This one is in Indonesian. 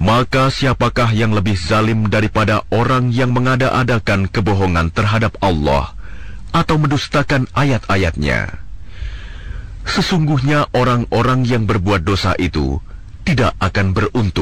Maka siapakah yang lebih zalim daripada orang yang mengada-adakan kebohongan terhadap Allah atau mendustakan ayat-ayatnya? Sesungguhnya orang-orang yang berbuat dosa itu tidak akan beruntung.